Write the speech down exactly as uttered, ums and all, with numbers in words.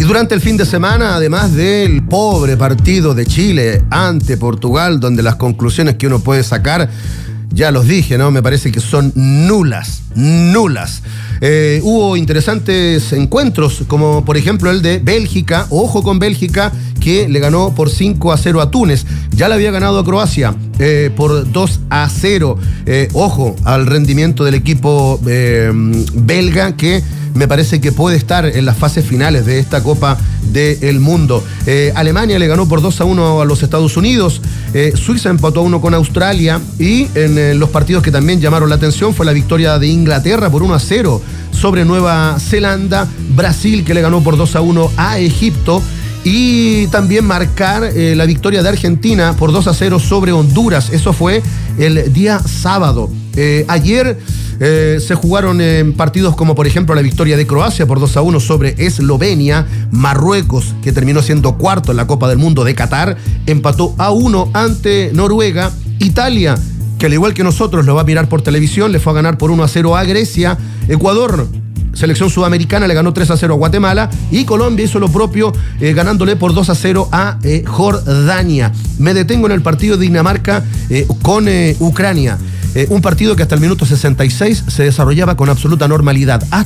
Y durante el fin de semana, además del pobre partido de Chile ante Portugal, donde las conclusiones que uno puede sacar, ya los dije, ¿no? Me parece que son nulas, nulas. Eh, hubo interesantes encuentros, como por ejemplo el de Bélgica, ojo con Bélgica, que le ganó por cinco a cero a Túnez. Ya le había ganado a Croacia eh, por dos a cero. Eh, ojo al rendimiento del equipo eh, belga, que me parece que puede estar en las fases finales de esta Copa del Mundo. Eh, Alemania le ganó por dos a uno a los Estados Unidos. Eh, Suiza empató a uno con Australia. Y en eh, los partidos que también llamaron la atención fue la victoria de Inglaterra por uno a cero sobre Nueva Zelanda. Brasil, que le ganó por dos a uno a Egipto. Y también marcar eh, la victoria de Argentina por dos a cero sobre Honduras. Eso fue el día sábado. Eh, ayer eh, se jugaron eh, partidos como por ejemplo la victoria de Croacia por dos a uno sobre Eslovenia. Marruecos, que terminó siendo cuarto en la Copa del Mundo de Qatar, empató a uno ante Noruega. Italia, que al igual que nosotros lo va a mirar por televisión, le fue a ganar por uno a cero a Grecia. Ecuador, selección sudamericana, le ganó tres a cero a Guatemala. Y Colombia hizo lo propio, eh, ganándole por dos a cero a eh, Jordania. Me detengo en el partido de Dinamarca eh, con eh, Ucrania. Eh, un partido que hasta el minuto sesenta y seis se desarrollaba con absoluta normalidad.